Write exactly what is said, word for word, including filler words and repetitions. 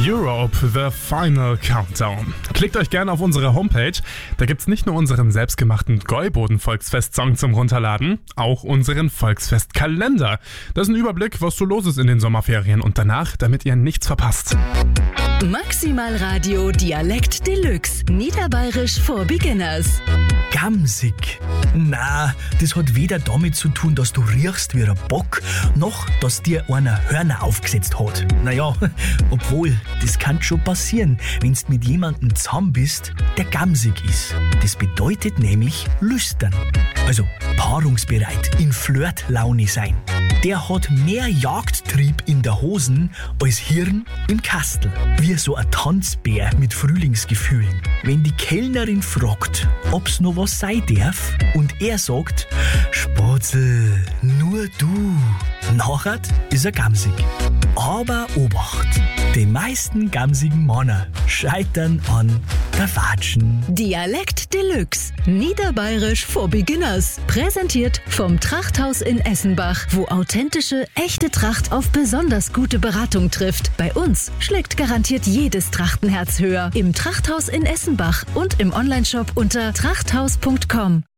Europe, The Final Countdown. Klickt euch gerne auf unsere Homepage. Da gibt's nicht nur unseren selbstgemachten Gäuboden-Volksfest-Song zum Runterladen, auch unseren Volksfestkalender. Das ist ein Überblick, was so los ist in den Sommerferien und danach, damit ihr nichts verpasst. Maximal Radio Dialekt Deluxe. Niederbayerisch for Beginners. Gamsig. Na, das hat weder damit zu tun, dass du riechst wie ein Bock, noch dass dir einer Hörner aufgesetzt hat. Naja, obwohl, das kann schon passieren, wenn du mit jemandem zusammen bist, der gamsig ist. Das bedeutet nämlich lüstern. Also paarungsbereit, in Flirtlaune sein. Der hat mehr Jagdtrieb in der Hosen als Hirn im Kastel. Wie so ein Tanzbär mit Frühlingsgefühlen. Wenn die Kellnerin fragt, ob's noch was sein darf, und er sagt, Spatzel, nur du, nachher ist er gamsig. Aber Obacht, die meisten gamsigen Männer scheitern an der Watschen. Dialekt Deluxe. Niederbayerisch for Beginners. Präsentiert vom Trachthaus in Essenbach, wo authentische, echte Tracht auf besonders gute Beratung trifft. Bei uns schlägt garantiert jedes Trachtenherz höher. Im Trachthaus in Essenbach und im Onlineshop unter trachthaus punkt com.